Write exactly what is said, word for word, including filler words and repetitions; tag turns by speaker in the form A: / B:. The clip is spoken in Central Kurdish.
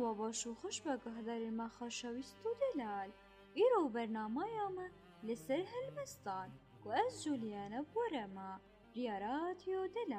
A: مرحبا باش و خوش بە گەهدەرێمە خۆشەویست و دەلال. ئیرۆ بەرنامەیەمە لەسەر هەلمەستان و ئەس جولیانە بۆرەمە ریاراتیۆ دەلال.